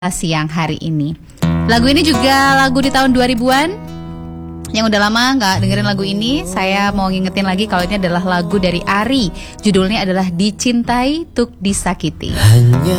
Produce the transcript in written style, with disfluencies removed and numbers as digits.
siang hari ini. Lagu ini juga lagu di tahun 2000-an. Yang udah lama gak dengerin lagu ini, saya mau ngingetin lagi kalau ini adalah lagu dari Ari. Judulnya adalah Dicintai Tuk Disakiti. Hanya